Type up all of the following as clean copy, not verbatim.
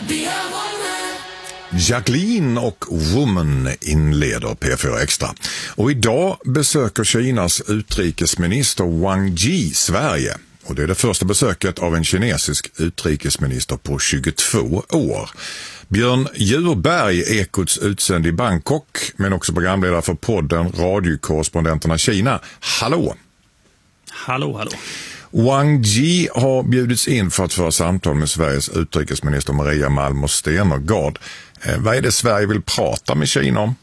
Jacqueline och Woman inleder P4 Extra. Och idag besöker Kinas utrikesminister Wang Yi Sverige. Och det är det första besöket av en kinesisk utrikesminister på 22 år. Björn Djurberg, Ekots utsänd i Bangkok, men också programledare för podden Radiokorrespondenterna Kina. Hallå! Hallå, hallå. Wang Yi har bjudits in för att föra samtal med Sveriges utrikesminister Maria Malmer Stenergard. Vad är det Sverige vill prata med Kina om?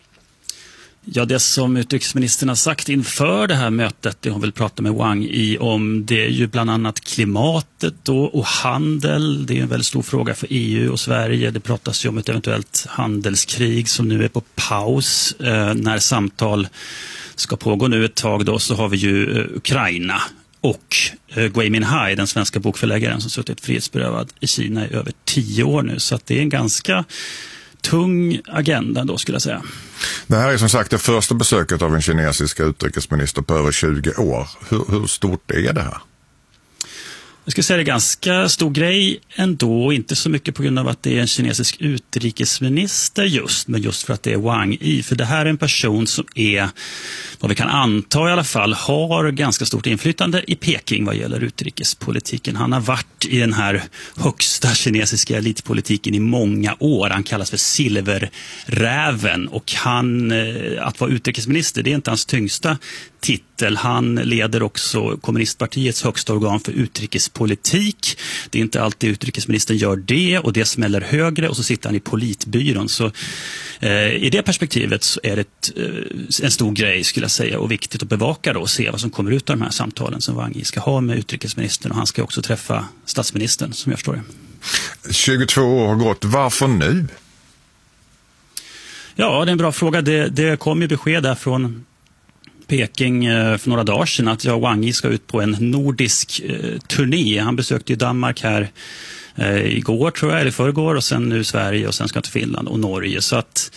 Ja, det som utrikesministern har sagt inför det här mötet, det hon vill prata med Wang Yi om, det är ju bland annat klimatet då, och handel. Det är en väldigt stor fråga för EU och Sverige. Det pratas ju om ett eventuellt handelskrig som nu är på paus. När samtal ska pågå nu ett tag då, så har vi ju Ukraina och Gui Minhai, den svenska bokförläggaren som suttit frihetsberövad i Kina i över 10 år nu. Så att det är en ganska tung agenda då, skulle jag säga. Det här är som sagt det första besöket av en kinesisk utrikesminister på över 20 år. Hur stort är det här? Jag skulle säga det är ganska stor grej ändå, inte så mycket på grund av att det är en kinesisk utrikesminister just, men just för att det är Wang Yi. För det här är en person som är, vad vi kan anta i alla fall, har ganska stort inflytande i Peking vad gäller utrikespolitiken. Han har varit i den här högsta kinesiska elitpolitiken i många år. Han kallas för silverräven, och att vara utrikesminister, det är inte hans tyngsta titel. Han leder också kommunistpartiets högsta organ för utrikespolitik. Det är inte alltid utrikesministern gör det, och det smäller högre, och så sitter han i politbyrån. Så i det perspektivet så är det en stor grej, skulle jag säga, och viktigt att bevaka då och se vad som kommer ut av de här samtalen som Wang Yi ska ha med utrikesministern, och han ska också träffa statsministern, som jag förstår det. 22 år har gått. Varför nu? Ja, det är en bra fråga. Det kom ju besked där från Peking för några dagar sedan att Wang Yi ska ut på en nordisk turné. Han besökte ju Danmark här igår, tror jag, eller förrgår, och sen nu Sverige, och sen ska han till Finland och Norge. Så att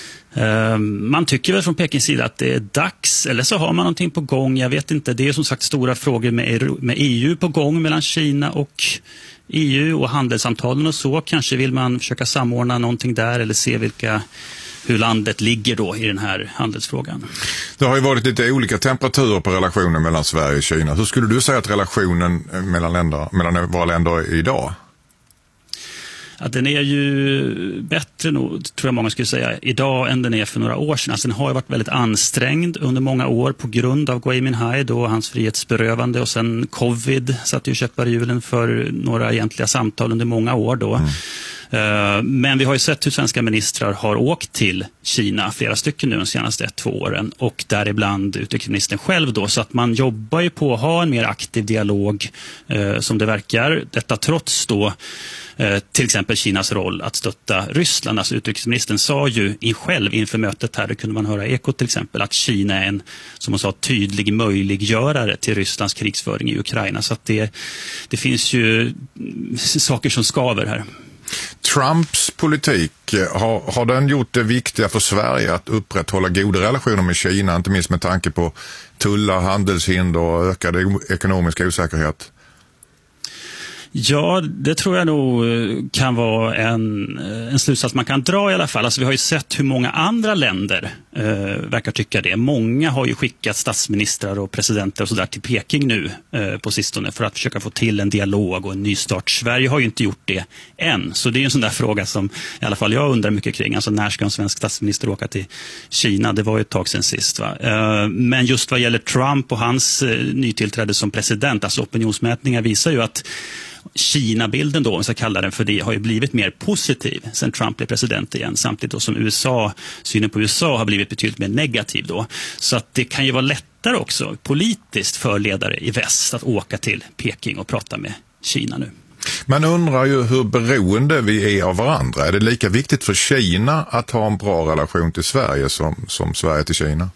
man tycker väl från Pekings sida att det är dags, eller så har man någonting på gång, jag vet inte. Det är som sagt stora frågor med EU på gång, mellan Kina och EU och handelssamtalen och så. Kanske vill man försöka samordna någonting där, eller se hur landet ligger då i den här handelsfrågan. Det har ju varit lite olika temperaturer på relationen mellan Sverige och Kina. Hur skulle du säga att relationen mellan våra länder är idag? Att den är ju bättre nog, tror jag många skulle säga, idag än den är för några år sedan. Alltså den har ju varit väldigt ansträngd under många år på grund av Gui Minhai, då hans frihetsberövande, och sen covid satte ju käppar i hjulen för några egentliga samtal under många år då. Men vi har ju sett hur svenska ministrar har åkt till Kina, flera stycken nu de senaste 1-2 åren, och däribland utrikesministern själv då, så att man jobbar ju på att ha en mer aktiv dialog som det verkar. Detta trots då till exempel Kinas roll att stötta Ryssland. Alltså utrikesministern sa ju själv inför mötet här, det kunde man höra i Ekot till exempel, att Kina är en, som hon sa, tydlig möjliggörare till Rysslands krigsföring i Ukraina. Så att det finns ju saker som skaver här. Trumps politik, har den gjort det viktiga för Sverige att upprätthålla goda relationer med Kina, inte minst med tanke på tullar, handelshinder och ökad ekonomisk osäkerhet? Ja, det tror jag nog kan vara en slutsats man kan dra i alla fall. Alltså vi har ju sett hur många andra länder verkar tycka det. Många har ju skickat statsministrar och presidenter och sådär till Peking nu på sistone för att försöka få till en dialog och en nystart. Sverige har ju inte gjort det än. Så det är en sån där fråga som i alla fall jag undrar mycket kring. Alltså när ska en svensk statsminister åka till Kina? Det var ju ett tag sedan sist, va? Men just vad gäller Trump och hans nytillträde som president, alltså opinionsmätningar visar ju att Kina-bilden då, om jag ska kalla den för det, har ju blivit mer positiv sen Trump blev president igen, samtidigt då som synen på USA har blivit betydligt mer negativ då. Så att det kan ju vara lättare också politiskt för ledare i väst att åka till Peking och prata med Kina nu. Man undrar ju hur beroende vi är av varandra. Är det lika viktigt för Kina att ha en bra relation till Sverige som Sverige till Kina?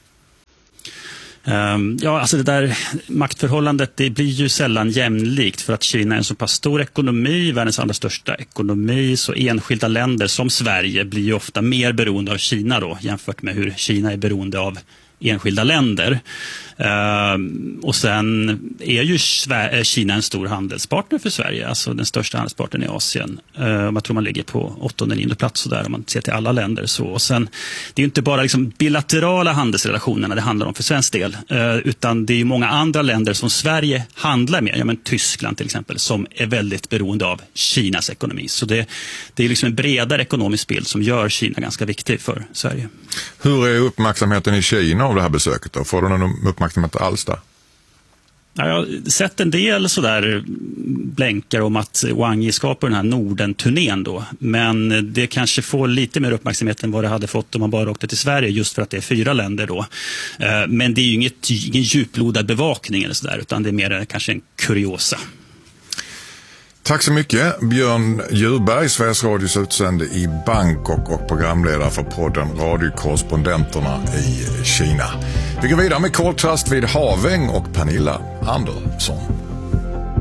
Ja, alltså det där maktförhållandet, det blir ju sällan jämlikt för att Kina är en så pass stor ekonomi, världens allra största ekonomi, så enskilda länder som Sverige blir ju ofta mer beroende av Kina då jämfört med hur Kina är beroende av enskilda länder. Och sen är ju Kina en stor handelspartner för Sverige, alltså den största handelspartnern i Asien. Jag tror man ligger på 8:e eller 9:e plats där om man ser till alla länder. Så. Och sen, det är ju inte bara liksom bilaterala handelsrelationerna det handlar om för svensk del, utan det är ju många andra länder som Sverige handlar med, ja, men Tyskland till exempel, som är väldigt beroende av Kinas ekonomi. Så det är liksom en bredare ekonomisk bild som gör Kina ganska viktig för Sverige. Hur är uppmärksamheten i Kina av det här besöket då? Får du någon uppmärksamhet alls där? Ja, jag har sett en del sådär blänkar om att Wang Yi ska på den här Norden-turnén då. Men det kanske får lite mer uppmärksamhet än vad det hade fått om man bara åkte till Sverige, just för att det är 4 länder då. Men det är ju ingen djuplodad bevakning eller sådär, utan det är mer kanske en kuriosa. Tack så mycket, Björn Djurberg, Sveriges Radios utsände i Bangkok och programledare för podden Radiokorrespondenterna i Kina. Vi går vidare med Koltrast vid Haväng och Pernilla Andersson.